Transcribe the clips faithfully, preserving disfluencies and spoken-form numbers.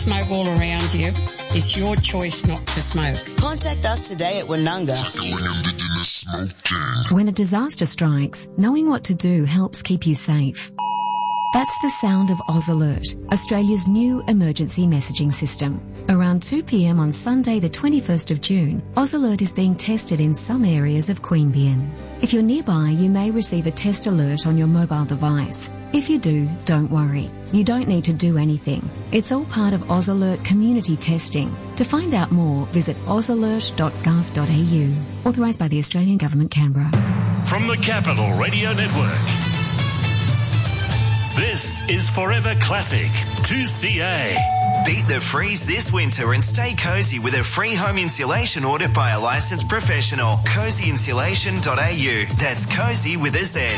smoke all around you, it's your choice not to smoke. Contact us today at Woonunga. When a disaster strikes, knowing what to do helps keep you safe. That's the sound of Oz Alert, Australia's new emergency messaging system. Around two p.m. on Sunday the twenty-first of June, Oz Alert is being tested in some areas of Queanbeyan. If you're nearby, you may receive a test alert on your mobile device. If you do, don't worry. You don't need to do anything. It's all part of Oz Alert community testing. To find out more, visit oz alert dot gov dot a u. Authorised by the Australian Government, Canberra. From the Capital Radio Network, this is Forever Classic two C A. Beat the freeze this winter and stay cosy with a free home insulation audit by a licensed professional. cozy insulation dot a u. That's cozy with a Z.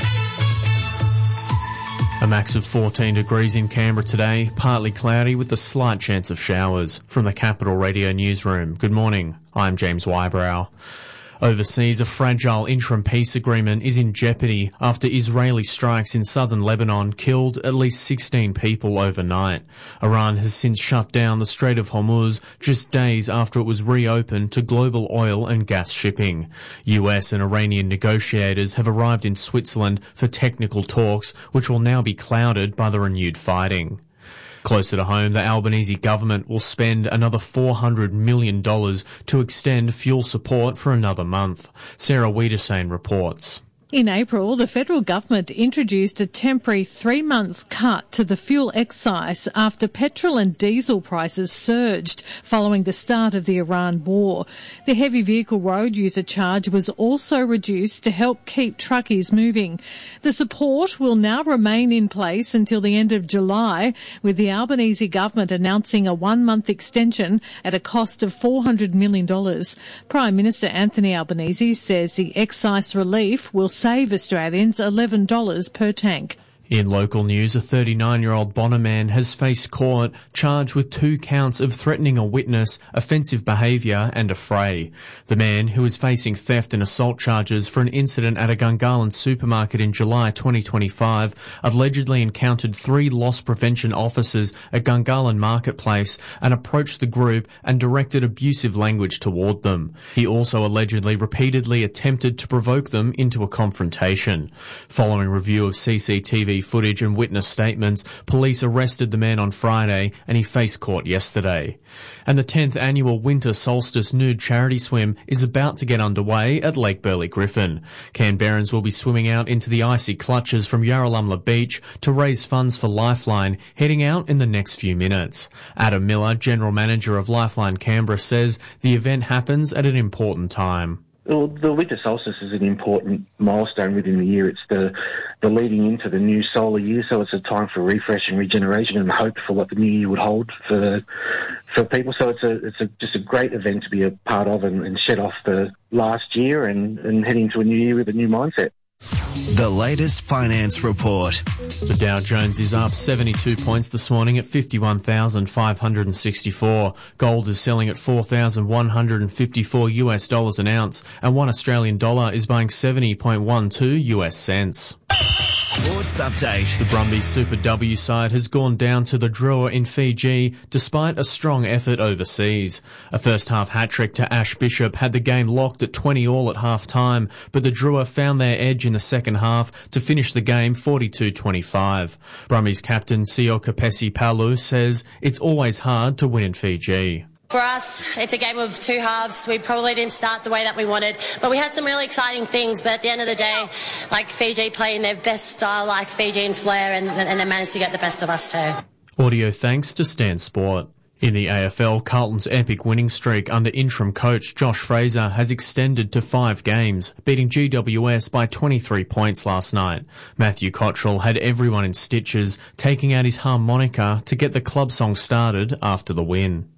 A max of fourteen degrees in Canberra today, partly cloudy with a slight chance of showers. From the Capital Radio Newsroom, good morning. I'm James Wybrow. Overseas, a fragile interim peace agreement is in jeopardy after Israeli strikes in southern Lebanon killed at least sixteen people overnight. Iran has since shut down the Strait of Hormuz just days after it was reopened to global oil and gas shipping. U S and Iranian negotiators have arrived in Switzerland for technical talks, which will now be clouded by the renewed fighting. Closer to home, the Albanese government will spend another four hundred million dollars to extend fuel support for another month. Sarah Wiedersane reports. In April, the federal government introduced a temporary three-month cut to the fuel excise after petrol and diesel prices surged following the start of the Iran war. The heavy vehicle road user charge was also reduced to help keep truckies moving. The support will now remain in place until the end of July, with the Albanese government announcing a one-month extension at a cost of four hundred million dollars. Prime Minister Anthony Albanese says the excise relief will save Australians eleven dollars per tank. In local news, a thirty-nine-year-old Bonner man has faced court charged with two counts of threatening a witness, offensive behaviour and affray. The man, who is facing theft and assault charges for an incident at a Gungahlin supermarket in July twenty twenty-five, allegedly encountered three loss prevention officers at Gungahlin Marketplace and approached the group and directed abusive language toward them. He also allegedly repeatedly attempted to provoke them into a confrontation. Following review of C C T V footage and witness statements, police arrested the man on Friday and he faced court yesterday. And the tenth annual Winter Solstice Nude Charity Swim is about to get underway at Lake Burley Griffin. Canberrans will be swimming out into the icy clutches from Yarralumla Beach to raise funds for Lifeline, heading out in the next few minutes. Adam Miller, General Manager of Lifeline Canberra, says the event happens at an important time. Well, the winter solstice is an important milestone within the year. It's the the leading into the new solar year, so it's a time for refresh and regeneration and hope for what the new year would hold for the, for people. So it's a it's a, just a great event to be a part of and, and shed off the last year and, and head into a new year with a new mindset. The latest finance report. The Dow Jones is up seventy-two points this morning at fifty-one thousand five hundred sixty-four. Gold is selling at four thousand one hundred fifty-four US dollars an ounce, and one Australian dollar is buying seventy point one two US cents. Sports update. The Brumbies Super W side has gone down to the Drua in Fiji despite a strong effort overseas. A first-half hat-trick to Ash Bishop had the game locked at twenty all at half-time, but the Drua found their edge in the second half to finish the game forty-two twenty-five. Brumbies captain Sio Kapesi Palu says it's always hard to win in Fiji. For us, it's a game of two halves. We probably didn't start the way that we wanted, but we had some really exciting things. But at the end of the day, like Fiji playing their best style, like Fijian flair, and, and they managed to get the best of us too. Audio thanks to Stan Sport. In the A F L, Carlton's epic winning streak under interim coach Josh Fraser has extended to five games, beating G W S by twenty-three points last night. Matthew Cottrell had everyone in stitches, taking out his harmonica to get the club song started after the win.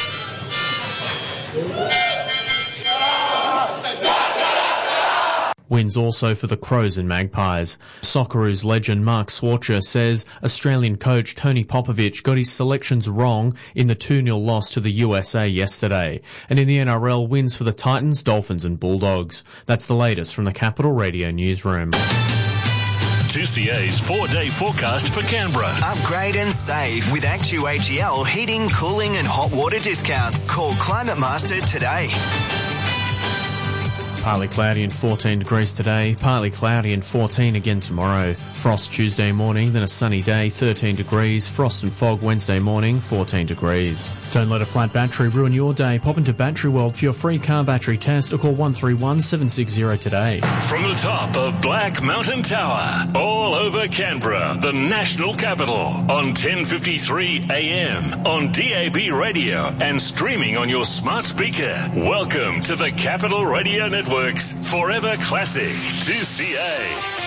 Wins also for the Crows and Magpies. Socceroos legend Mark Swarcher says Australian coach Tony Popovich got his selections wrong in the two nil loss to the U S A yesterday. And in the N R L, wins for the Titans, Dolphins and Bulldogs. That's the latest from the Capital Radio Newsroom. two C A's four-day forecast for Canberra. Upgrade and save with Actu H E L heating, cooling and hot water discounts. Call Climate Master today. Partly cloudy and fourteen degrees today, partly cloudy and fourteen again tomorrow. Frost Tuesday morning, then a sunny day, thirteen degrees. Frost and fog Wednesday morning, fourteen degrees. Don't let a flat battery ruin your day. Pop into Battery World for your free car battery test or call one three one seven six zero today. From the top of Black Mountain Tower, all over Canberra, the national capital, on ten fifty-three A M, on D A B radio and streaming on your smart speaker. Welcome to the Capital Radio Network's Forever Classic two C A.